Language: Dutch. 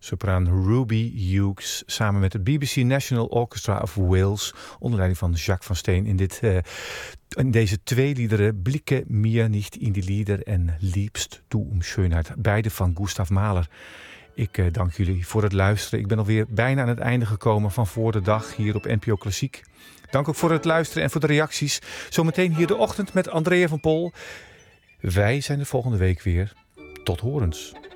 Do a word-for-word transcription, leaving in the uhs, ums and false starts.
sopraan Ruby Hughes samen met het B B C National Orchestra of Wales onder leiding van Jacques van Steen in, dit, uh, in deze twee liederen Blicke mir nicht in die Lieder en Liebst du um Schönheit, beide van Gustav Mahler. Ik uh, dank jullie voor het luisteren. Ik ben alweer bijna aan het einde gekomen van Voor de Dag hier op N P O Klassiek. Dank ook voor het luisteren en voor de reacties. Zometeen hier de ochtend met Andrea van Pol. Wij zijn de volgende week weer. Tot horens.